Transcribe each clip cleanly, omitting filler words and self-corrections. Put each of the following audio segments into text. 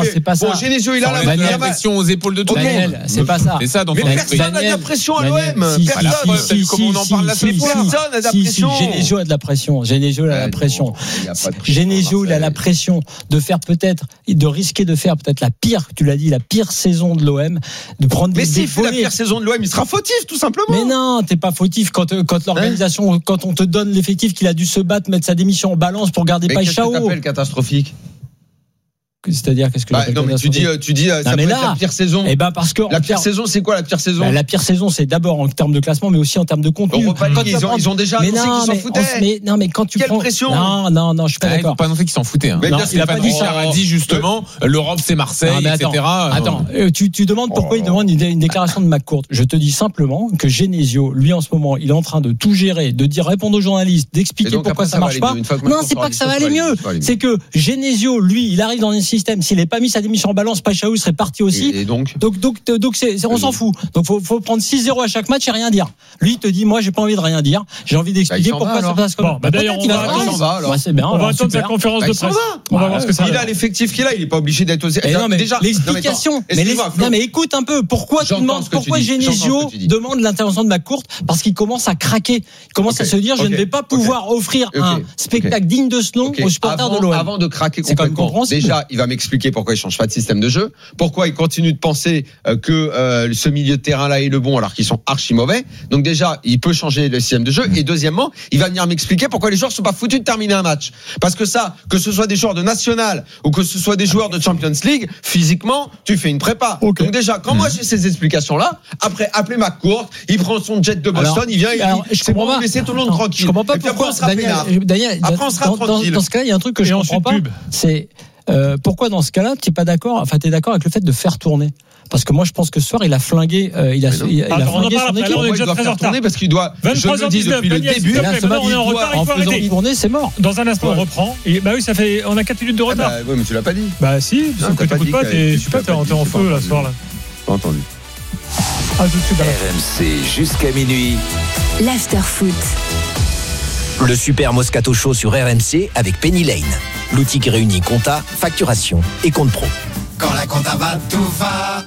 c'est pas ça. Bon, Genesio, il a la pression aux épaules de tout le monde. C'est pas ça. C'est ça dans mais ton esprit. personne n'a de la pression à l'OM. Comme on en parle la semaine prochaine. Personne n'a de la pression. Genesio a de la pression. Genesio a la pression. Genesio, il a la pression de faire peut-être, de risquer de faire peut-être la pire, tu l'as dit, la pire saison de l'OM, de prendre mais des s'il fait la pire saison de l'OM, il sera fautif, tout simplement. Mais non, t'es pas fautif quand l'organisation, quand on te donne l'effectif qu'il a dû se battre, mettre sa démission en balance pour garder Paixão. Qu'est-ce que t'appelles catastrophique? C'est-à-dire qu'est-ce que non mais tu dis ça peut être la pire saison. Eh ben parce que la pire saison, c'est quoi la pire saison? La pire saison, c'est d'abord en termes de classement, mais aussi en termes de contenu. Ils ont déjà annoncé qu'ils s'en foutaient. Mais quand tu prends pression? Non, je suis pas d'accord. Il faut pas annoncer qu'ils s'en foutaient. Il a pas dit ça. A dit justement l'Europe c'est Marseille, etc. Attends, tu demandes pourquoi il demande une déclaration de McCourt. Je te dis simplement que Genesio, lui en ce moment, il est en train de tout gérer, de dire répondre aux journalistes, d'expliquer pourquoi ça marche pas. Non, c'est pas que ça va aller mieux. C'est que Genesio, lui, il arrive dans un système. S'il n'est pas mis sa démission en balance, Paixão serait parti aussi. Et donc on s'en fout. Donc faut prendre 6-0 à chaque match et rien dire. Lui il te dit moi j'ai pas envie de rien dire, j'ai envie d'expliquer pourquoi ça passe comme ça. D'ailleurs on va attendre sa conférence de presse. On va voir ce que ça. Il a l'effectif qu'il a, il est pas obligé d'être aussi. Déjà l'explication. Mais écoute un peu pourquoi Genesio demande l'intervention de McCourt, parce qu'il commence à craquer. Il commence à se dire je ne vais pas pouvoir offrir un spectacle digne de ce nom aux supporters de l'OM. Avant de craquer complètement. Déjà il va m'expliquer pourquoi il change pas de système de jeu, pourquoi ils continuent de penser que ce milieu de terrain là est le bon alors qu'ils sont archi mauvais. Donc déjà il peut changer le système de jeu, et deuxièmement il va venir m'expliquer pourquoi les joueurs sont pas foutus de terminer un match, parce que ça, que ce soit des joueurs de National ou que ce soit des joueurs de Champions League, physiquement tu fais une prépa. Donc déjà quand moi j'ai ces explications là, après appeler McCourt, il prend son jet de Boston, il vient, c'est bon, laisser tout le monde tranquille. Je comprends pas pourquoi Daniel, après on sera tranquille. Dans ce cas-là il y a un truc que je comprends pas, c'est pourquoi dans ce cas-là tu es pas d'accord, enfin tu es d'accord avec le fait de faire tourner, parce que moi je pense que ce soir il a flingué il a flingué son équipe. Il doit faire tourner parce qu'il doit, je le dis depuis le début, on est en retard, en faisant tourner c'est mort. Dans un instant on reprend et bah oui ça fait, on a 4 minutes de retard. Oui mais tu l'as pas dit. Bah si, sauf que t'écoutes pas, t'es en feu là ce soir là. Pas entendu. RMC jusqu'à minuit. L'Afterfoot. Le Super Moscato Show sur RMC avec Penny Lane. L'outil qui réunit compta, facturation et compte pro. Quand la compta va, tout va.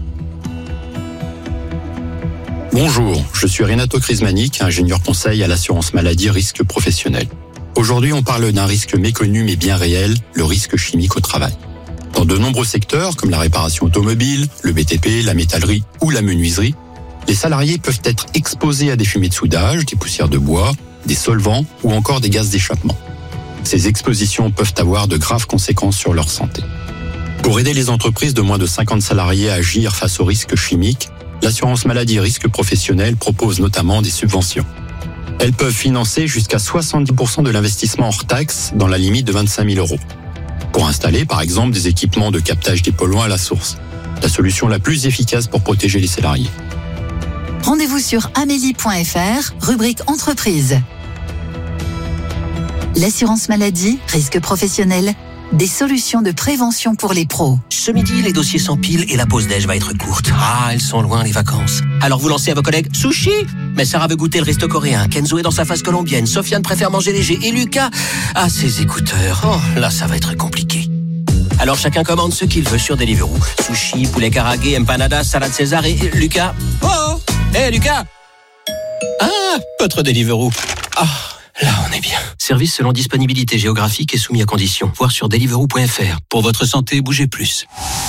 Bonjour, je suis Renato Crismanic, ingénieur conseil à l'assurance maladie risque professionnel. Aujourd'hui, on parle d'un risque méconnu mais bien réel, le risque chimique au travail. Dans de nombreux secteurs, comme la réparation automobile, le BTP, la métallerie ou la menuiserie, les salariés peuvent être exposés à des fumées de soudage, des poussières de bois, des solvants ou encore des gaz d'échappement. Ces expositions peuvent avoir de graves conséquences sur leur santé. Pour aider les entreprises de moins de 50 salariés à agir face aux risques chimiques, l'assurance maladie risque professionnel propose notamment des subventions. Elles peuvent financer jusqu'à 70% de l'investissement hors taxe dans la limite de 25 000 €. Pour installer, par exemple, des équipements de captage des polluants à la source. La solution la plus efficace pour protéger les salariés. Rendez-vous sur amélie.fr, rubrique entreprise. L'assurance maladie, risque professionnel, des solutions de prévention pour les pros. Ce midi, les dossiers s'empilent et la pause déj va être courte. Ah, elles sont loin les vacances. Alors vous lancez à vos collègues sushi. Mais Sarah veut goûter le resto coréen. Kenzo est dans sa phase colombienne. Sofiane préfère manger léger. Et Lucas a ses écouteurs. Oh, là, ça va être compliqué. Alors chacun commande ce qu'il veut sur Deliveroo. Sushi, poulet karagué, empanada, salade César et Lucas. Oh, hé Lucas. Ah, votre Deliveroo. Ah. Là, on est bien. Service selon disponibilité géographique et soumis à conditions. Voir sur deliveroo.fr. Pour votre santé, bougez plus.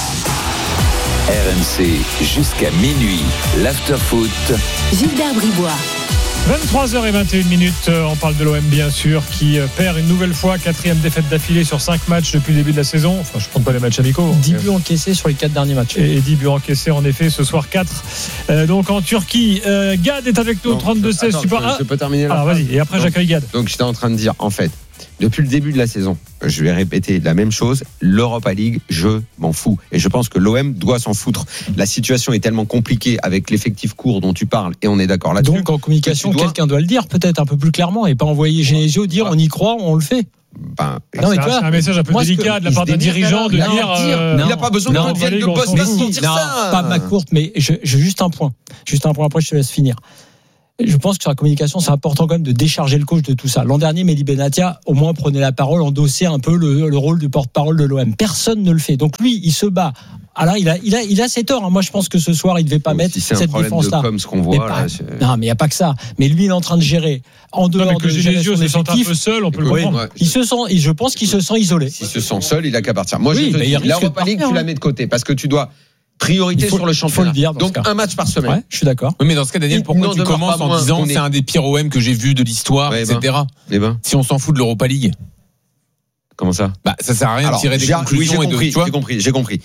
RMC jusqu'à minuit. L'Afterfoot. Gilbert Bribois. 23h21, on parle de l'OM bien sûr, qui perd une nouvelle fois, 4e défaite d'affilée sur 5 matchs depuis le début de la saison. Enfin, je ne compte pas les matchs amicaux. 10 buts encaissés sur les 4 derniers matchs. Et 10 buts encaissés en effet, ce soir 4. Donc en Turquie, Gad est avec nous, 32-16. Je peux terminer là. Alors vas-y, et après j'accueille Gad. Donc j'étais en train de dire, en fait, depuis le début de la saison, je vais répéter la même chose, l'Europa League, je m'en fous. Et je pense que l'OM doit s'en foutre. La situation est tellement compliquée avec l'effectif court dont tu parles, et on est d'accord là-dessus. Donc en communication, quelqu'un doit le dire peut-être un peu plus clairement, et pas envoyer Genesio dire on y croit, on le fait. Non, c'est un message un peu délicat de la part d'un dirigeant de dire il n'a pas besoin de vienne de Boston pour dire ça. Pas McCourt, mais juste un point. Juste un point, après je te laisse finir. je pense que sur la communication, c'est important quand même de décharger le coach de tout ça. L'an dernier, Mehdi Benatia, au moins, prenait la parole, endossait un peu le rôle du porte-parole de l'OM. Personne ne le fait. Donc lui, il se bat. Alors il a ses torts. Moi, je pense que ce soir, il devait pas mettre cette défense-là. Comme ce qu'on voit là. Non, mais il y a pas que ça. Mais lui, il est en train de gérer en dehors de Genesio se sent un peu seul. On peut le comprendre. Je pense qu'il se sent isolé. S'il se sent seul, il a qu'à partir. Moi, je te dis, l'Europa League, tu la mets de côté parce que tu dois. Priorité sur le championnat. Donc un match par semaine. Ouais, je suis d'accord. Oui, mais dans ce cas, Daniel, pourquoi tu commences en disant c'est un des pires OM que j'ai vu de l'histoire, etc. Si on s'en fout de l'Europa League. Comment ça ? Ça sert à rien de tirer des conclusions. J'ai compris.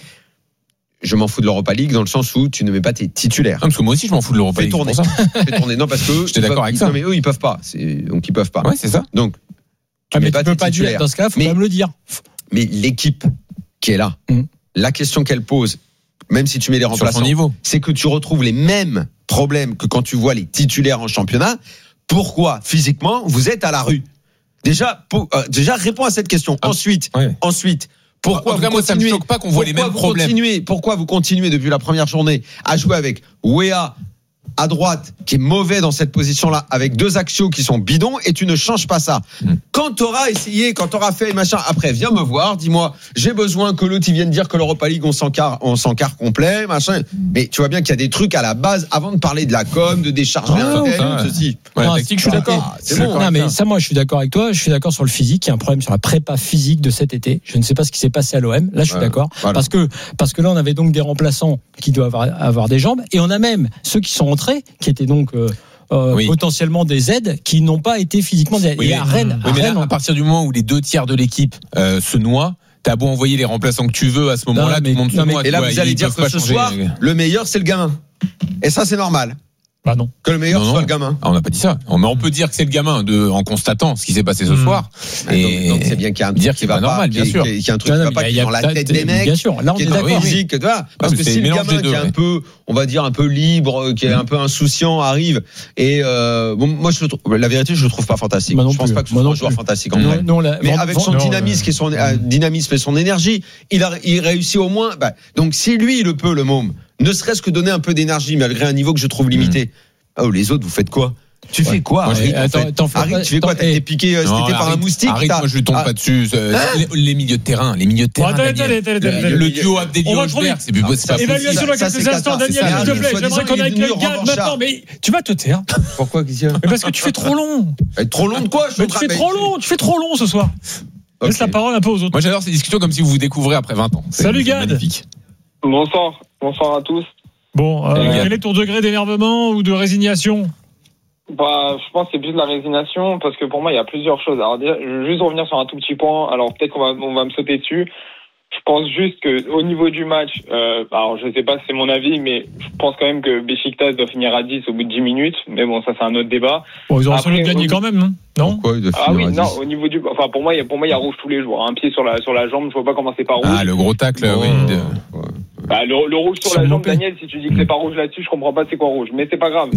Je m'en fous de l'Europa League dans le sens où tu ne mets pas tes titulaires. Parce que moi aussi je m'en fous de l'Europa League. Fais tourner. Non, parce que j'étais d'accord avec ça. Non, mais eux ils peuvent pas. Donc ils peuvent pas. Ouais, c'est ça. Donc tu peux pas dire dans ce cas, faut quand même le dire. Mais l'équipe qui est là, la question qu'elle pose, même si tu mets les remplaçants, c'est que tu retrouves les mêmes problèmes que quand tu vois les titulaires en championnat. Pourquoi physiquement vous êtes à la rue ? Déjà réponds à cette question. Ensuite. Pourquoi moi ça me choque pas qu'on voit les mêmes problèmes. Pourquoi vous continuez depuis la première journée à jouer avec Weah à droite qui est mauvais dans cette position-là avec deux axiaux qui sont bidons et tu ne changes pas ça. Quand t'auras essayé, quand t'auras fait machin, après viens me voir, dis-moi j'ai besoin que l'autre il vienne dire que l'Europa League on s'encarre complet, machin. Mais tu vois bien qu'il y a des trucs à la base avant de parler de la com, de décharger ceci. Je suis d'accord. C'est bon. Non mais ça moi je suis d'accord avec toi, je suis d'accord sur le physique, il y a un problème sur la prépa physique de cet été. Je ne sais pas ce qui s'est passé à l'OM. Là je suis d'accord parce que là on avait donc des remplaçants qui doivent avoir des jambes et on a même ceux qui sont rentrés qui étaient donc potentiellement des aides qui n'ont pas été physiquement des aides. Et à Rennes, à partir du moment où les 2/3 de l'équipe se noient, t'as beau envoyer les remplaçants que tu veux à ce moment-là, tout le monde se noie. Et là vous allez dire que ce soir le meilleur c'est le gamin. Et ça c'est normal. Bah non. Que le meilleur soit le gamin. On n'a pas dit ça. Mais on peut dire que c'est le gamin en constatant ce qui s'est passé ce soir. Et donc c'est bien qu'il y a un truc qui va normal, bien sûr. Qu'il y a un truc qui va pas dans la tête des mecs. Bien sûr. Là on est d'accord. Physique, parce que si le gamin qui est un peu, on va dire un peu libre, qui est un peu insouciant arrive et moi la vérité je le trouve pas fantastique. Je pense pas que ce soit un joueur fantastique en vrai. Mais avec son dynamisme et son énergie, il réussit au moins. Donc si lui il le peut le môme. Ne serait-ce que donner un peu d'énergie malgré un niveau que je trouve limité. Les autres, vous faites quoi ? Tu fais quoi, Harit ? Tu fais quoi ? T'as été piqué cet été par un moustique ? Harit, moi je lui tombe pas dessus. Les milieux de terrain, le duo Abdelio-Hojberg, c'est plus possible. Évaluation dans quelques instants, Daniel, s'il te plaît. J'aimerais qu'on aille avec le gars maintenant, mais tu vas te taire. Pourquoi, Christian ? Parce que tu fais trop long. Trop long de quoi ? Tu fais trop long ce soir. Laisse la parole un peu aux autres. Moi j'adore ces discussions comme si vous vous découvrez après 20 ans. Salut Gad. Magnifique. Bonsoir à tous. Bon, quel est ton degré d'énervement ou de résignation ? Je pense que c'est plus de la résignation parce que pour moi il y a plusieurs choses. Alors déjà, je veux juste revenir sur un tout petit point. Alors peut-être qu'on va me sauter dessus. Je pense juste que au niveau du match, alors je sais pas si c'est mon avis, mais je pense quand même que Beşiktaş doit finir à 10 au bout de 10 minutes. Mais bon, ça c'est un autre débat. Bon, ils auront sans doute gagné quand même, non ? Pourquoi il doit finir à 10 ? Non, au niveau du, pour moi il y a rouge tous les jours. Un pied sur la jambe, je vois pas comment c'est pas rouge. Ah, le gros tacle, oui. Le rouge sur la jambe, Daniel, si tu dis que c'est pas rouge là-dessus, je comprends pas c'est quoi rouge. Mais c'est pas grave.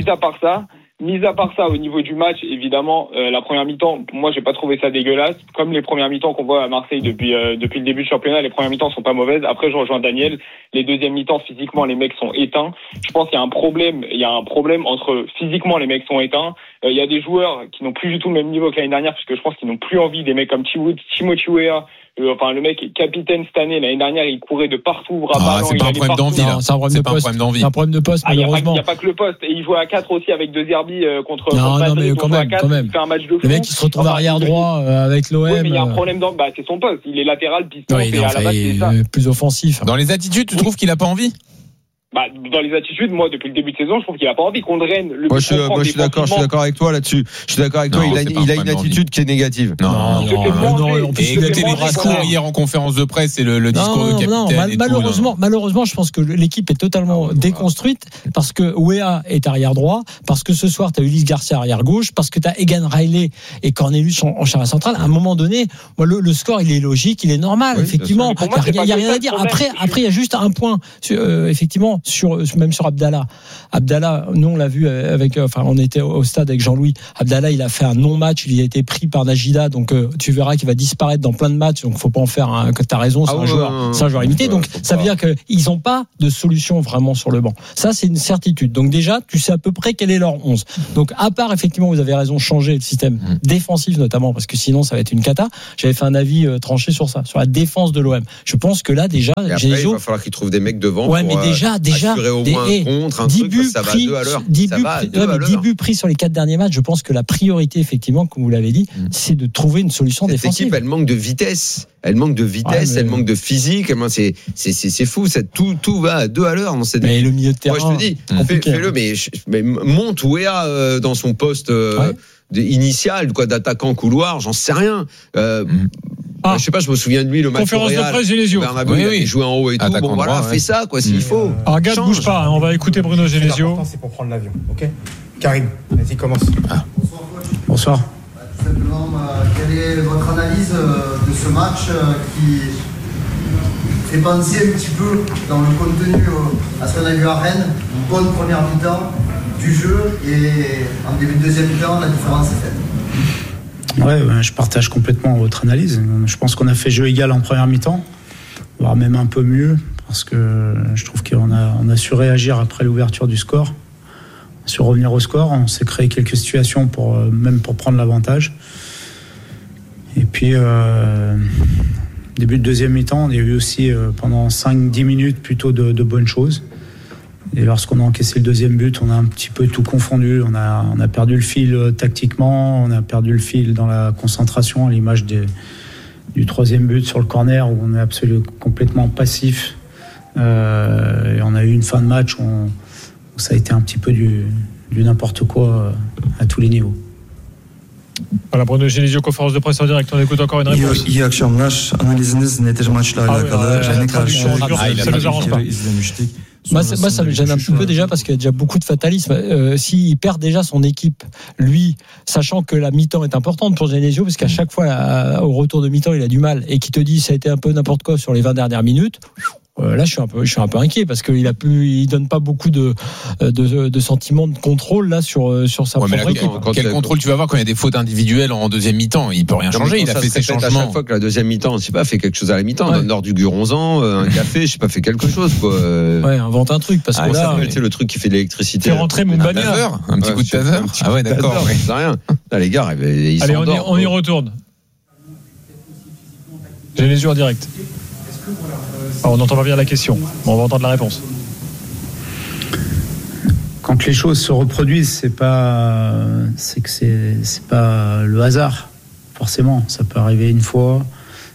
Mis à part ça, au niveau du match, évidemment, la première mi-temps, moi, j'ai pas trouvé ça dégueulasse. Comme les premières mi-temps qu'on voit à Marseille depuis le début du championnat, les premières mi-temps sont pas mauvaises. Après, je rejoins Daniel. Les deuxièmes mi-temps, physiquement, les mecs sont éteints. Je pense qu'il y a un problème entre physiquement, les mecs sont éteints. Il y a des joueurs qui n'ont plus du tout le même niveau que l'année dernière, puisque je pense qu'ils n'ont plus envie des mecs comme Timothy Weah. Le mec est capitaine cette année. L'année dernière, il courait de partout. C'est pas un problème d'envie, là. C'est un problème de poste, malheureusement. Il n'y a pas que le poste. Et il joue à 4 aussi avec De Zerbi contre Madrid. Mais quand même. Il fait un match de fou. Le mec, il se retrouve arrière droit avec l'OM. Oui, mais il y a un problème c'est son poste. Il est latéral, piston. Et à la base, c'est ça. Plus offensif. Dans les attitudes, tu trouves qu'il a pas envie ? Dans les attitudes, moi, depuis le début de saison, je trouve qu'il a pas envie qu'on draine. Moi, je suis d'accord avec toi là-dessus. Je suis d'accord avec toi. Il a une attitude qui est négative. Non. Et écoutez les discours hier en conférence de presse et le discours de capitaine. Malheureusement, je pense que l'équipe est totalement déconstruite parce que Weah est arrière droit, parce que ce soir, t'as Ulysse Garcia arrière gauche, parce que t'as Egan Riley et Cornelius en charnière centrale. À un moment donné, le score, il est logique, il est normal. Effectivement, il y a rien à dire. Après, il y a juste un point, effectivement. même sur Abdallah. Abdallah, nous on l'a vu on était au stade avec Jean-Louis. Abdallah, il a fait un non-match, il a été pris par Najida, donc tu verras qu'il va disparaître dans plein de matchs. Donc faut pas en faire. Que t'as raison, c'est un joueur limité. Donc ça veut dire qu'ils ont pas de solution vraiment sur le banc. Ça, c'est une certitude. Donc déjà, tu sais à peu près quel est leur 11. Donc à part effectivement, vous avez raison, changer le système défensif notamment, parce que sinon ça va être une cata. J'avais fait un avis tranché sur ça, sur la défense de l'OM. Je pense que là déjà, et après, il va falloir qu'ils trouvent des mecs devant. Ouais, mais déjà, assurer au moins un contre, un truc, ça va à 2 à l'heure. 10 buts pris sur les 4 derniers matchs. Je pense que la priorité, effectivement, comme vous l'avez dit, c'est de trouver une solution défensive. Cette équipe, elle manque de vitesse. Elle manque de physique. C'est fou. Tout va à 2 à l'heure dans cette équipe. Mais le milieu de terrain. Moi, je te dis, fais-le, mais monte Wea dans son poste initial, d'attaquant couloir, j'en sais rien. Je sais pas, je me souviens de lui, le match conférence au Real, de presse Genesio. Il jouait en haut et tout. Bon, voilà, fais ça, s'il faut. Alors, Gad, bouge pas, on va écouter Bruno Genesio. C'est pour prendre l'avion, ok? Karim, vas-y, commence. Bonsoir. Tout simplement, quelle est votre analyse de ce match qui fait penser un petit peu dans le contenu à ce qu'on a vu à Rennes, une bonne première mi-temps du jeu et en début de deuxième mi-temps, la différence est faite? Ouais, je partage complètement votre analyse. Je pense qu'on a fait jeu égal en première mi-temps, voire même un peu mieux, parce que je trouve qu'on a su réagir après l'ouverture du score, on a su revenir au score, on s'est créé quelques situations pour prendre l'avantage. Et puis, début de deuxième mi-temps, il y a eu aussi pendant 5-10 minutes plutôt de bonnes choses. Et lorsqu'on a encaissé le deuxième but, on a un petit peu tout confondu. On a perdu le fil tactiquement, on a perdu le fil dans la concentration, à l'image du troisième but sur le corner où on est absolument complètement passif. Et on a eu une fin de match où ça a été un petit peu du n'importe quoi à tous les niveaux. Voilà, Bruno Genesio, conférence de presse en direct. On écoute encore une réponse. İyi akşamlar. Analiziniz netice maçla alakalı. Ça ne nous arrange pas. Moi, ça me gêne un petit peu déjà parce qu'il y a déjà beaucoup de fatalisme. S'il perd déjà son équipe, lui, sachant que la mi-temps est importante pour Genesio, parce qu'à chaque fois, au retour de mi-temps, il a du mal, et qui te dit ça a été un peu n'importe quoi sur les 20 dernières minutes. Là, je suis un peu inquiet parce il donne pas beaucoup de sentiments de contrôle là sur sa propre équipe. Quel contrôle tu vas avoir quand il y a des fautes individuelles en deuxième mi-temps? Il peut rien changer. Il a fait ses changements. À chaque fois que la deuxième mi-temps, je sais pas, fait quelque chose à la mi-temps. Donne Nord du Guronzan, un café, je sais pas, fait quelque chose quoi. Ouais, invente un truc parce que là, c'est le truc qui fait de l'électricité. Fait rentrer Moumbania. Un petit coup de taser. Ah ouais, d'accord. C'est rien. Là, les gars, ils allez, on y retourne. Genesio en direct. On n'entend pas bien la question, mais on va entendre la réponse. Quand les choses se reproduisent, c'est pas le hasard, forcément. Ça peut arriver une fois,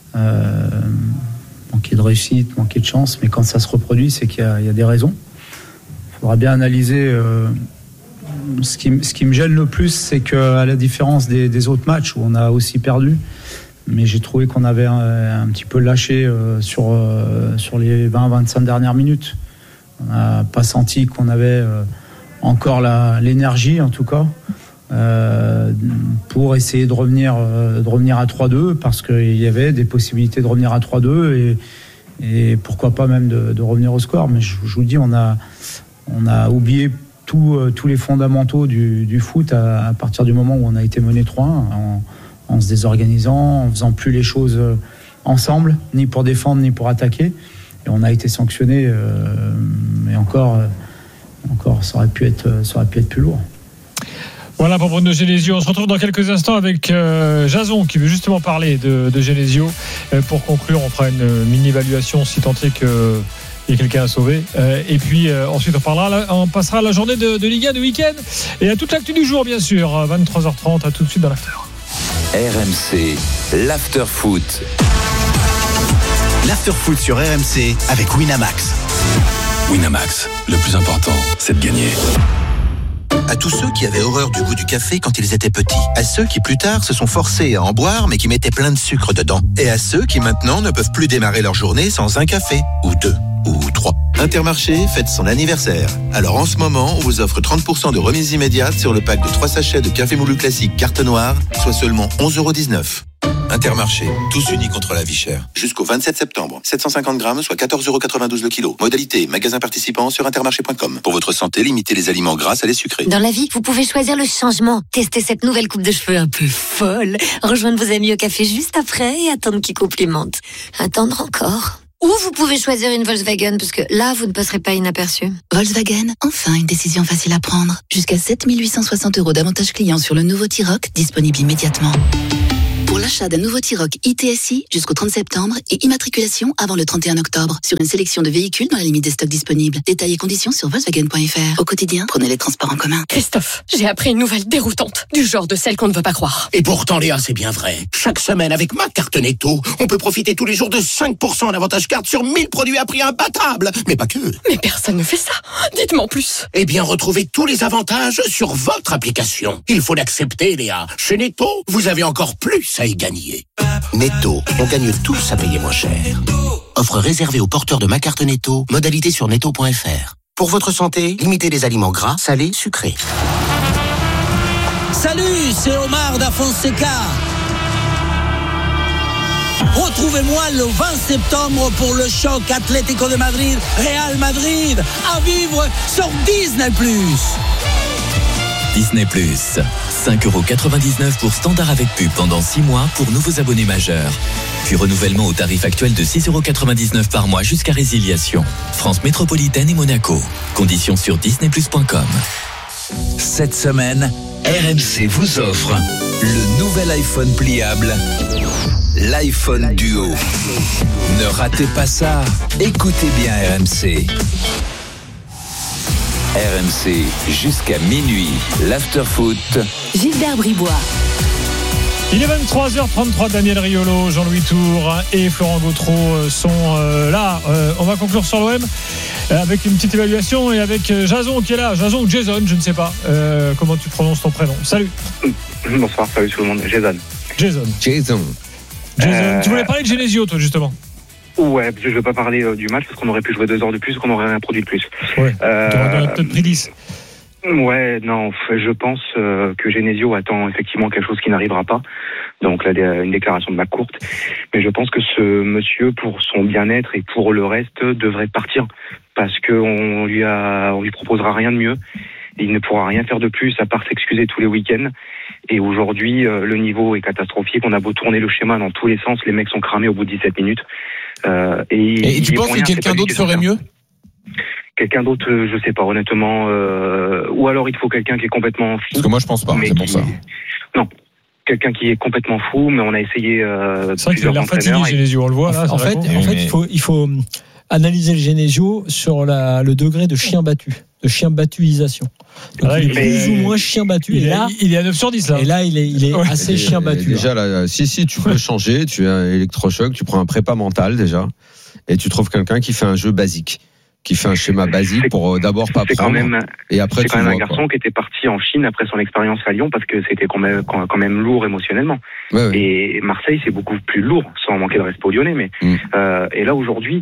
manquer de réussite, manquer de chance, mais quand ça se reproduit, c'est qu'il y a des raisons. Il faudra bien analyser. Ce qui me gêne le plus, c'est qu'à la différence des autres matchs où on a aussi perdu, mais j'ai trouvé qu'on avait un petit peu lâché sur les 20-25 dernières minutes. On n'a pas senti qu'on avait encore l'énergie, en tout cas, pour essayer de revenir à 3-2, parce qu'il y avait des possibilités de revenir à 3-2 et pourquoi pas même de revenir au score. Mais je vous le dis, on a oublié tous les fondamentaux du foot à partir du moment où on a été mené 3-1, en se désorganisant, en faisant plus les choses ensemble, ni pour défendre, ni pour attaquer. Et on a été sanctionné, mais encore, ça aurait pu être plus lourd. Voilà pour Bruno Genesio. On se retrouve dans quelques instants avec Jason qui veut justement parler de Genesio. Pour conclure, on fera une mini-évaluation si tant est que il y a quelqu'un à sauver. Et puis ensuite on passera la journée de Ligue 1 de week-end et à toute l'actu du jour bien sûr. 23h30, à tout de suite dans l'after. RMC, l'After Foot. L'After Foot sur RMC avec Winamax. Winamax, le plus important, c'est de gagner. À tous ceux qui avaient horreur du goût du café quand ils étaient petits. À ceux qui plus tard se sont forcés à en boire mais qui mettaient plein de sucre dedans. Et à ceux qui maintenant ne peuvent plus démarrer leur journée sans un café, ou 2, ou 3. Intermarché fête son anniversaire. Alors en ce moment, on vous offre 30% de remise immédiate sur le pack de 3 sachets de café moulu classique carte noire, soit seulement 11,19 €. Intermarché, tous unis contre la vie chère. Jusqu'au 27 septembre, 750 grammes, soit 14,92 € le kilo. Modalité, magasin participant sur intermarché.com. Pour votre santé, limitez les aliments gras, salés, sucrés. Dans la vie, vous pouvez choisir le changement. Testez cette nouvelle coupe de cheveux un peu folle. Rejoindre vos amis au café juste après et attendre qu'ils complimentent. Attendre encore. Ou vous pouvez choisir une Volkswagen, parce que là, vous ne passerez pas inaperçu. Volkswagen, enfin une décision facile à prendre. Jusqu'à 7 860 € d'avantages clients sur le nouveau T-Roc, disponible immédiatement. Pour l'achat d'un nouveau T-Roc ITSI jusqu'au 30 septembre et immatriculation avant le 31 octobre sur une sélection de véhicules dans la limite des stocks disponibles. Détails et conditions sur Volkswagen.fr. Au quotidien, prenez les transports en commun. Christophe, j'ai appris une nouvelle déroutante, du genre de celle qu'on ne veut pas croire. Et pourtant, Léa, c'est bien vrai. Chaque semaine, avec ma carte Netto, on peut profiter tous les jours de 5% d'avantage carte sur 1000 produits à prix imbattable. Mais pas que. Mais personne ne fait ça. Dites-moi en plus. Eh bien, retrouvez tous les avantages sur votre application. Il faut l'accepter, Léa. Chez Netto, vous avez encore plus à y gagner. Netto, on gagne tous à payer moins cher. Offre réservée aux porteurs de ma carte Netto. Modalité sur netto.fr. Pour votre santé, limitez les aliments gras, salés, sucrés. Salut, c'est Omar da Fonseca. Retrouvez-moi le 20 septembre pour le choc Atlético de Madrid, Real Madrid, à vivre sur Disney+. Disney+, 5,99€ pour standard avec pub pendant 6 mois pour nouveaux abonnés majeurs. Puis renouvellement au tarif actuel de 6,99€ par mois jusqu'à résiliation. France métropolitaine et Monaco. Conditions sur disneyplus.com. Cette semaine, RMC vous offre le nouvel iPhone pliable, l'iPhone Duo. Ne ratez pas ça. Écoutez bien RMC. RMC jusqu'à minuit, l'after-foot. Gilbert Bribois. Il est 23h33, Daniel Riolo, Jean-Louis Tour et Florent Gautreau sont là. On va conclure sur l'OM avec une petite évaluation et avec Jason qui est là. Jason ou Jason, je ne sais pas comment tu prononces ton prénom. Salut. Bonsoir, salut tout le monde. Jason. Tu voulais parler de Genesio, toi, justement? Ouais, je ne veux pas parler du match parce qu'on aurait pu jouer 2 heures de plus, qu'on aurait rien produit de plus. Ouais, t'aurais peut-être pris 10. Ouais, non, je pense que Genesio attend effectivement quelque chose qui n'arrivera pas. Donc là, une déclaration de McCourt. Mais je pense que ce monsieur, pour son bien-être et pour le reste, devrait partir parce qu'on lui proposera rien de mieux. Il ne pourra rien faire de plus à part s'excuser tous les week-ends. Et aujourd'hui, le niveau est catastrophique. On a beau tourner le schéma dans tous les sens, les mecs sont cramés au bout de 17 minutes. Et tu penses que quelqu'un d'autre ferait mieux ? Quelqu'un d'autre, je sais pas, honnêtement. Ou alors il faut quelqu'un qui est complètement fou. Parce que moi je pense pas, c'est pour ça. Non, quelqu'un qui est complètement fou, mais on a essayé. C'est vrai qu'il a l'air fatigué, Genesio, on le voit là. En fait, il faut analyser le Genesio sur le degré de chien battu, de chien battuisation. Donc il est plus ou moins chien battu. Il est à 9 sur 10 là. Et là, il est assez chien battu. Déjà là, si tu peux changer, tu as un électrochoc, tu prends un prépa mental déjà, et tu trouves quelqu'un qui fait un jeu basique, qui fait un schéma basique pour d'abord pas prendre et après tu vois. C'est quand même un garçon qui était parti en Chine après son expérience à Lyon parce que c'était quand même lourd émotionnellement. Ouais. Et Marseille c'est beaucoup plus lourd, sans manquer de respect aux Lyonnais, mais et là aujourd'hui.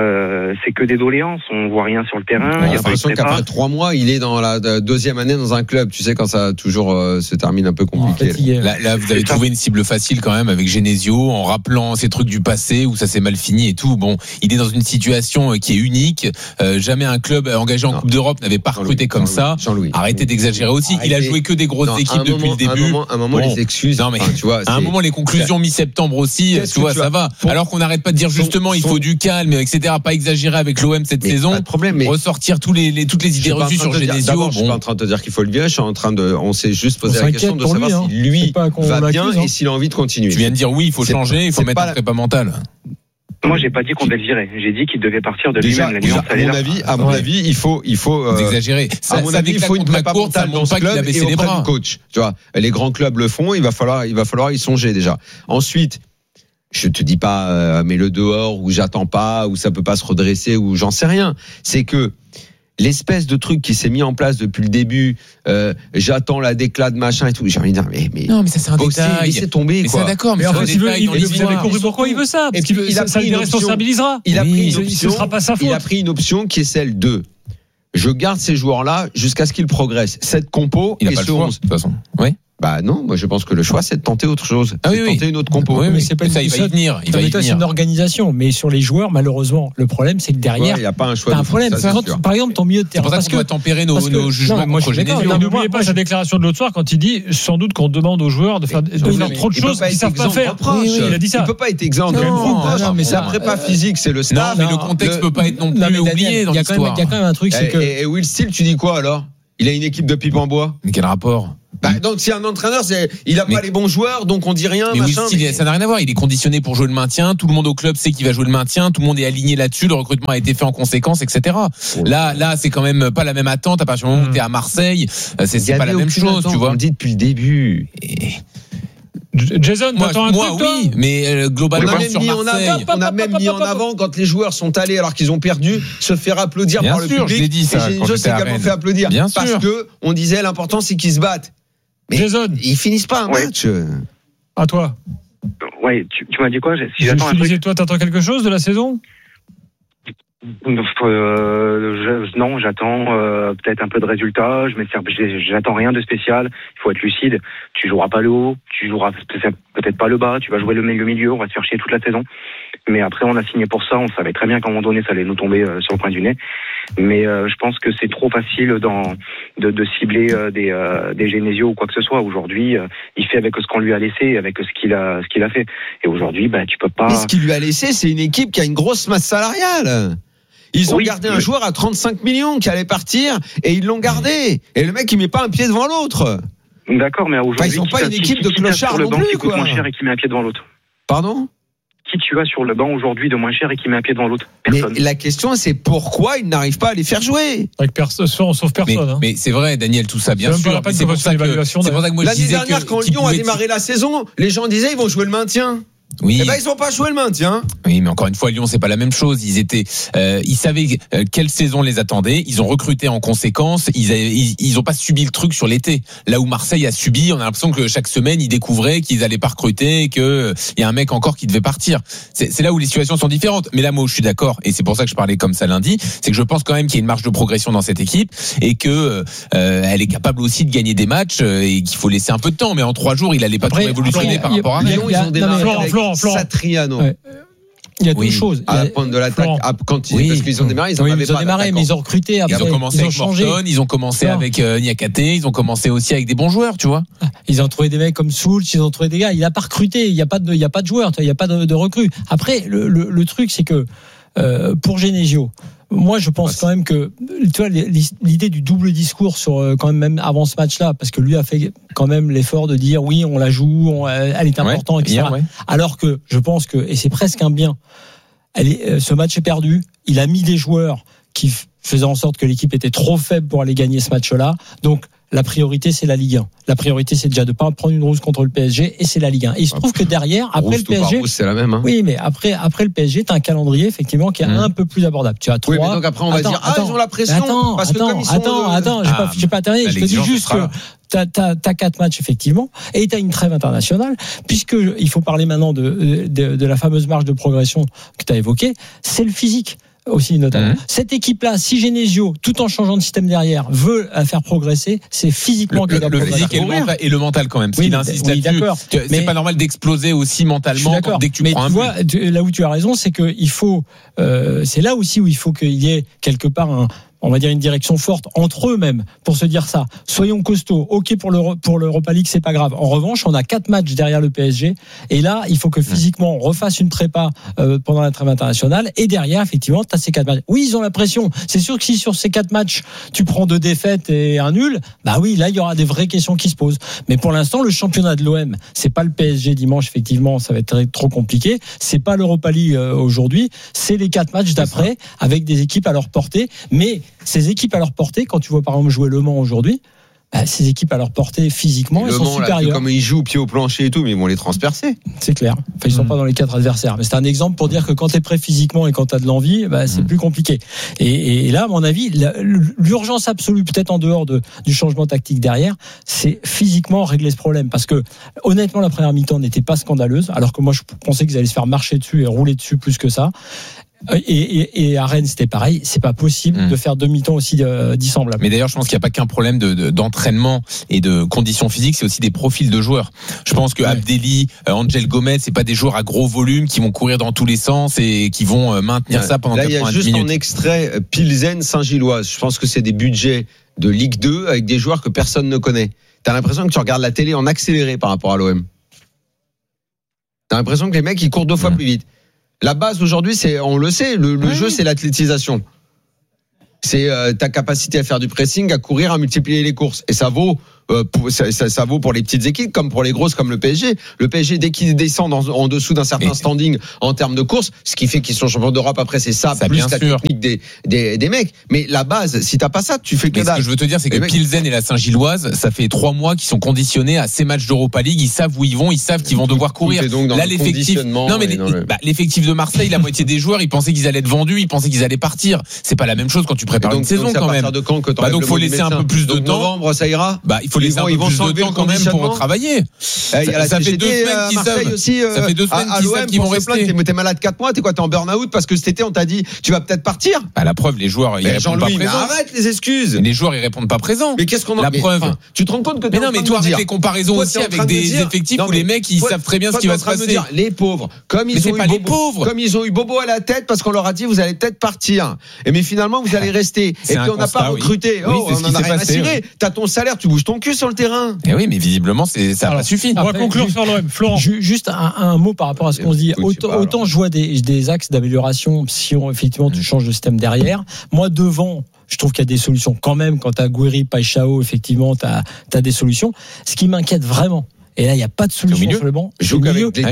C'est que des doléances, on voit rien sur le terrain. Il y a l'impression qu'après 3 mois, il est dans la 2e année dans un club. Tu sais, quand ça toujours se termine un peu compliqué. Là, vous avez trouvé une cible facile quand même avec Genesio, en rappelant ces trucs du passé où ça s'est mal fini et tout. Bon, il est dans une situation qui est unique. Jamais un club engagé en Coupe d'Europe n'avait pas recruté comme ça. Arrêtez d'exagérer aussi. Il a joué que des grosses équipes depuis le début. À un moment, les excuses. Non, mais tu vois, à un moment, les conclusions mi-septembre aussi, tu vois, ça va. Alors qu'on n'arrête pas de dire justement, il faut du calme, etc. Pas exagérer avec l'OM cette saison. Pas de problème, mais ressortir toutes les idées reçues sur Genesio. Je suis pas en train de te dire qu'il faut le virer. On s'est juste posé la question de savoir si lui va bien et s'il a envie de continuer. Tu viens de dire oui, il faut changer, il faut mettre un prépa mental. Moi, j'ai pas dit qu'on devait le virer. J'ai dit qu'il devait partir de lui-même. À mon avis, il faut exagérer. À mon avis, il faut une prépa mentale dans ce club et auprès du coach. Tu vois, les grands clubs le font. Il va falloir y songer déjà. Ensuite. Je te dis pas mais le dehors ou j'attends pas ou ça peut pas se redresser ou j'en sais rien. C'est que l'espèce de truc qui s'est mis en place depuis le début, j'attends la déclat de machin et tout. J'ai envie de dire mais non mais ça c'est un détail. Laissez tomber mais quoi. C'est d'accord mais en fait vous avez compris pourquoi il veut ça parce qu'il ça lui responsabilisera. Il a pris une option. Ce sera pas sa faute. Il a pris une option qui est celle de je garde ces joueurs là jusqu'à ce qu'ils progressent. Cette compo et ce 11 de toute façon. Oui. Bah non, moi je pense que le choix c'est de tenter autre chose, tenter une autre compo. Oui, mais c'est pas ça, il va y venir. C'est une organisation, mais sur les joueurs, malheureusement, le problème c'est que derrière, il y a pas un choix. T'as un problème. Par exemple, ton milieu de terrain. C'est pour ça qu'on doit tempérer nos jugements. Moi, n'oubliez pas sa déclaration de l'autre soir quand il dit sans doute qu'on demande aux joueurs de faire trop de choses qu'ils savent pas faire. Il a dit ça. Il peut pas être exempt. Non, mais c'est un prépa physique, c'est le staff. Non, mais le contexte peut pas être non plus oublié dans l'histoire. Il y a quand même un truc, c'est que. Et Will Steele, tu dis quoi alors? Il a une équipe de pipe en bois. Mais quel rapport? Donc si un entraîneur, il a pas les bons joueurs, donc on dit rien. Mais ça n'a rien à voir. Il est conditionné pour jouer le maintien. Tout le monde au club sait qu'il va jouer le maintien. Tout le monde est aligné là-dessus. Le recrutement a été fait en conséquence, etc. Là, c'est quand même pas la même attente. À partir du moment où t'es à Marseille, c'est pas la même chose, tu vois. On le dit depuis le début. Jason, t'attends un truc, toi oui, mais globalement sur Marseille, on a même mis en avant quand les joueurs sont allés alors qu'ils ont perdu, se faire applaudir par le public. Je l'ai dit ça. Et s'est également fait applaudir parce que on disait l'important c'est qu'ils se battent. Mais Jason, ils finissent pas un match. À toi. Ouais, tu m'as dit quoi? Si j'attends un truc. Toi, t'attends quelque chose de la saison? Non, j'attends peut-être un peu de résultats. J'attends rien de spécial. Il faut être lucide. Tu joueras pas le haut, tu joueras peut-être pas le bas. Tu vas jouer le milieu. On va se faire chier toute la saison. Mais après, on a signé pour ça. On savait très bien qu'à un moment donné, ça allait nous tomber sur le coin du nez. Mais je pense que c'est trop facile de cibler des Genesio ou quoi que ce soit. Aujourd'hui, il fait avec ce qu'on lui a laissé, avec ce qu'il a fait. Et aujourd'hui, tu peux pas. Mais ce qu'il lui a laissé, c'est une équipe qui a une grosse masse salariale. Ils ont gardé un joueur à 35 millions qui allait partir et ils l'ont gardé. Et le mec, il met pas un pied devant l'autre. D'accord, mais aujourd'hui, ils sont pas une équipe de clochards non plus, qui coûte moins cher et qui met un pied devant l'autre. Pardon? Qui tu as sur le banc aujourd'hui de moins cher et qui met un pied devant l'autre? Personne. Mais la question, c'est pourquoi ils n'arrivent pas à les faire jouer? Sauf personne. Mais c'est vrai, Daniel, tout ça, bien sûr. C'est pour ça que moi je disais dernière, quand Lyon a démarré la saison, les gens disaient ils vont jouer le maintien. Oui. Ils n'ont pas joué le maintien. Oui, mais encore une fois, Lyon, c'est pas la même chose. Ils savaient quelle saison les attendait. Ils ont recruté en conséquence. Ils ont pas subi le truc sur l'été. Là où Marseille a subi, on a l'impression que chaque semaine, ils découvraient qu'ils allaient pas recruter, qu'il y a un mec encore qui devait partir. C'est là où les situations sont différentes. Mais là, moi, je suis d'accord. Et c'est pour ça que je parlais comme ça lundi. C'est que je pense quand même qu'il y a une marge de progression dans cette équipe et que elle est capable aussi de gagner des matchs et qu'il faut laisser un peu de temps. Mais en 3 jours, il allait pas trop révolutionner par rapport à Lyon. Ils ont démarré Satriano. Ouais. Il y a deux choses. À la pointe de l'attaque, parce qu'ils ont démarré, ils ont démarré, mais ils ont recruté. Après, ils ont commencé avec Morton, ils ont commencé avec Niakhaté, ils ont commencé aussi avec des bons joueurs, tu vois. Ils ont trouvé des mecs comme Soultz, ils ont trouvé des gars. Il a pas recruté, il y a pas de joueurs, il y a pas de recrues. Après, le truc, c'est que pour Genesio, moi, je pense quand même que, tu vois, l'idée du double discours sur quand même avant ce match-là, parce que lui a fait quand même l'effort de dire oui, on la joue, elle est importante, etc. Alors que je pense que, et c'est presque un bien, ce match est perdu. Il a mis des joueurs qui faisaient en sorte que l'équipe était trop faible pour aller gagner ce match-là. Donc, la priorité, c'est la Ligue 1. La priorité, c'est déjà de pas prendre une rousse contre le PSG, et c'est la Ligue 1. Et il se trouve que derrière, après le PSG, c'est la même. Oui, mais après le PSG, t'as un calendrier effectivement qui est un peu plus abordable. Tu as 3. Oui, mais donc après on va dire ils ont la pression parce que comme ils sont j'ai pas terminé. Je te dis juste que t'as 4 matchs effectivement, et t'as une trêve internationale, puisque il faut parler maintenant de la fameuse marge de progression que t'as évoquée. C'est le physique aussi notamment. Cette équipe-là, si Genesio, tout en changeant de système derrière, veut la faire progresser, c'est physiquement qu'il doit progresser. Le physique et le mental quand même. Parce qu'il insiste là-dessus. C'est pas normal d'exploser aussi mentalement dès que tu prends un but. Tu vois, là où tu as raison, c'est que il faut, c'est là aussi où il faut qu'il y ait quelque part on va dire une direction forte entre eux même pour se dire ça. Soyons costauds. OK pour l'Europa League, c'est pas grave. En revanche, on a 4 matchs derrière le PSG et là, il faut que physiquement on refasse une prépa pendant la trêve internationale et derrière effectivement, tu as ces 4 matchs. Oui, ils ont la pression. C'est sûr que si sur ces 4 matchs, tu prends 2 défaites et un nul, bah oui, là il y aura des vraies questions qui se posent. Mais pour l'instant, le championnat de l'OM, c'est pas le PSG dimanche effectivement, ça va être trop compliqué. C'est pas l'Europa League aujourd'hui, c'est les 4 matchs d'après avec des équipes à leur portée, mais ces équipes à leur portée, quand tu vois par exemple jouer Le Mans aujourd'hui, ces équipes à leur portée physiquement, elles sont supérieures. Comme ils jouent pied au plancher et tout, mais ils vont les transpercer. C'est clair. Enfin, ils sont pas dans les 4 adversaires. Mais c'est un exemple pour dire que quand t'es prêt physiquement et quand t'as de l'envie, c'est plus compliqué. Et là, à mon avis, l'urgence absolue, peut-être en dehors du changement tactique derrière, c'est physiquement régler ce problème. Parce que, honnêtement, la première mi-temps n'était pas scandaleuse, alors que moi, je pensais qu'ils allaient se faire marcher dessus et rouler dessus plus que ça. Et à Rennes, c'était pareil. C'est pas possible de faire demi-temps aussi dissemblables. Mais d'ailleurs, je pense qu'il n'y a pas qu'un problème d'entraînement et de conditions physiques, c'est aussi des profils de joueurs. Je pense que Abdelli, Angel Gomez, c'est pas des joueurs à gros volume qui vont courir dans tous les sens et qui vont maintenir ça pendant 90 minutes. Là, il y a juste en extrait Pilsen Saint-Gilloise. Je pense que c'est des budgets de Ligue 2 avec des joueurs que personne ne connaît. T'as l'impression que tu regardes la télé en accéléré par rapport à l'OM. T'as l'impression que les mecs ils courent 2 fois plus vite. La base aujourd'hui, on le sait, le jeu c'est l'athlétisation. C'est ta capacité à faire du pressing, à courir, à multiplier les courses. Et ça vaut ça vaut pour les petites équipes comme pour les grosses comme le PSG. Le PSG, dès qu'ils descendent en dessous d'un certain standing en termes de course, ce qui fait qu'ils sont champions d'Europe après, c'est ça plus la technique des mecs. Mais la base, si t'as pas ça, tu fais que dalle. Ce que je veux te dire, c'est que Pilsen et la Saint-Gilloise, ça fait 3 mois qu'ils sont conditionnés à ces matchs d'Europa League. Ils savent où ils vont, ils savent qu'ils vont devoir courir. Là, l'effectif, l'effectif de Marseille, la moitié des joueurs, ils pensaient qu'ils allaient être vendus, ils pensaient qu'ils allaient partir. C'est pas la même chose quand tu prépares une saison quand même. Donc faut laisser un peu plus de temps. Novembre, ça ira. Il faut laisser un peu plus de temps quand même pour travailler. Ça fait 2 semaines qu'ils savent. Ça fait 2 semaines qu'ils vont rester. T'es malade 4 mois, t'es quoi? T'es en burn-out parce que cet été on t'a dit tu vas peut-être partir. La preuve, les joueurs ils répondent pas présents. Arrête les excuses. Les joueurs ils répondent pas présents. Mais qu'est-ce qu'on a? La preuve. Tu te rends compte que mais non, mais toi avec les comparaisons aussi avec des effectifs où les mecs ils savent très bien ce qui va se passer. Les pauvres, comme ils ont eu Bobo à la tête parce qu'on leur a dit vous allez peut-être partir. Et mais finalement vous allez rester. Et puis on n'a pas recruté. On en a rien à cirer. T'as ton salaire, tu bouges ton cul sur le terrain. Et oui, mais visiblement ça n'a pas suffi. On va conclure sur l'OM. Florent. Juste un mot par rapport à ce qu'on se dit. Autant je vois des axes d'amélioration si effectivement tu changes de système derrière. Moi devant, je trouve qu'il y a des solutions quand même. Quand t'as Gouiri, Paixão, effectivement t'as des solutions. Ce qui m'inquiète vraiment, et là il n'y a pas de solution sur le banc. Je suis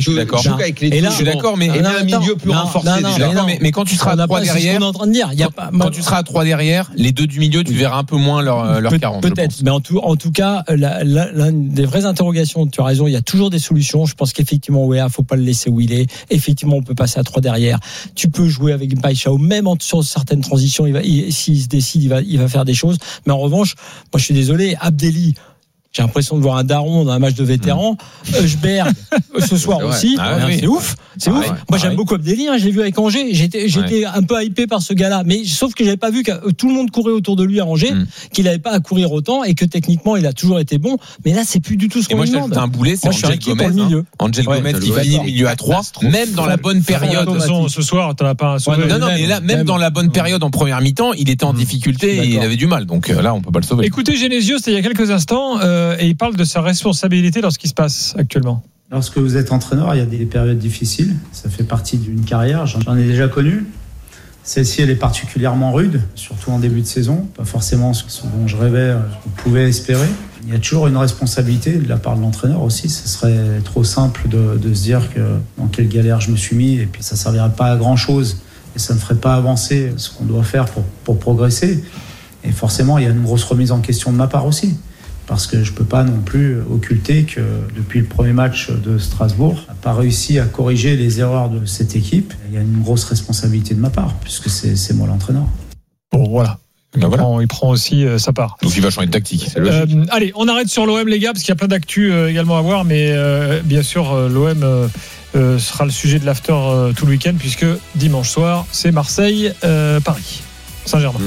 d'accord, mais un milieu plus renforcé. Mais quand tu seras à 3 derrière, quand tu seras à 3 derrière, les deux du milieu, tu verras un peu moins leur 40. Peut-être, mais en tout cas, l'une des vraies interrogations, tu as raison, il y a toujours des solutions. Je pense qu'effectivement, Wea, faut pas le laisser où il est. Effectivement, on peut passer à 3 derrière. Tu peux jouer avec Paixão, même sur certaines transitions, s'il se décide, il va faire des choses. Mais en revanche, moi je suis désolé, Abdelli, j'ai l'impression de voir un daron dans un match de vétérans. Eusberg, ce soir aussi. C'est ouf. Moi, j'aime beaucoup Abdelli. Je l'ai vu avec Angers. J'étais un peu hypé par ce gars-là. Mais sauf que j'avais pas vu que tout le monde courait autour de lui à Angers, qu'il n'avait pas à courir autant et que techniquement, il a toujours été bon. Mais là, c'est plus du tout ce qu'on lui demande. Un boulet, c'est Angel Gomez. Angel Gomez qui finit milieu à 3. Même dans la bonne période. Ce soir, t'en as pas un sauvé. Non, mais là, même dans la bonne période en première mi-temps, il était en difficulté et il avait du mal. Donc là, on peut pas le sauver. Écoutez, Genesio, c'était il y a quelques instants. Et il parle de sa responsabilité dans ce qui se passe actuellement. Lorsque vous êtes entraîneur, il y a des périodes difficiles. Ça fait partie d'une carrière. J'en ai déjà connu. Celle-ci, elle est particulièrement rude, surtout en début de saison. Pas forcément ce dont je rêvais, je pouvais espérer. Il y a toujours une responsabilité de la part de l'entraîneur aussi. Ce serait trop simple de se dire que dans quelle galère je me suis mis et puis ça ne servirait pas à grand-chose et ça ne ferait pas avancer ce qu'on doit faire pour progresser. Et forcément, il y a une grosse remise en question de ma part aussi. Parce que je ne peux pas non plus occulter que depuis le premier match de Strasbourg, on n'a pas réussi à corriger les erreurs de cette équipe. Il y a une grosse responsabilité de ma part, puisque c'est moi l'entraîneur. Bon, voilà. Il prend aussi sa part. Donc il va changer de tactique. Allez, on arrête sur l'OM, les gars, parce qu'il y a plein d'actu également à voir. Mais bien sûr, l'OM sera le sujet de l'after tout le week-end, puisque dimanche soir, c'est Marseille-Paris. Saint-Germain.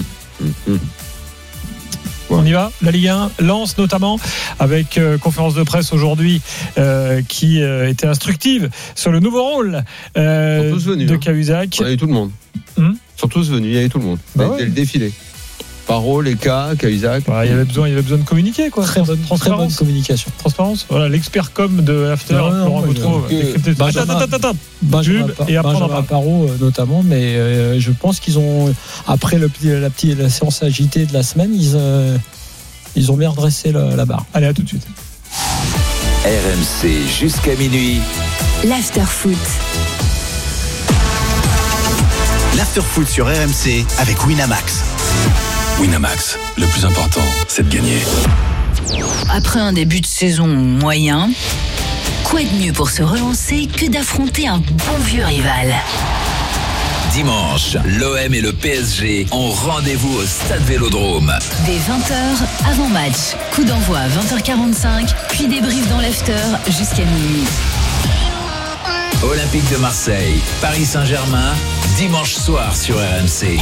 On y va, la Ligue 1, Lens notamment, avec conférence de presse aujourd'hui qui était instructive sur le nouveau rôle de Cahuzac. Il y avait tout le monde. Ils sont tous venus, il y avait tout le monde. C'était le défilé. Paro, Leka, Cahuzac. Il y avait besoin de communiquer, quoi. Très bonne communication. Transparence. Voilà, l'expert com de l'after, Laurent Gautreau. Attends. Benjamin Paro notamment, mais je pense qu'ils ont, après la séance agitée de la semaine, ils ont bien redressé la barre. Allez, à tout de suite. RMC jusqu'à minuit. L'after foot. L'after foot sur RMC avec Winamax. Winamax, le plus important, c'est de gagner. Après un début de saison moyen, quoi de mieux pour se relancer que d'affronter un bon vieux rival? Dimanche, l'OM et le PSG ont rendez-vous au Stade Vélodrome. Dès 20h, avant-match, coup d'envoi à 20h45, puis débrief dans l'after jusqu'à minuit. Olympique de Marseille, Paris Saint-Germain, dimanche soir sur RMC.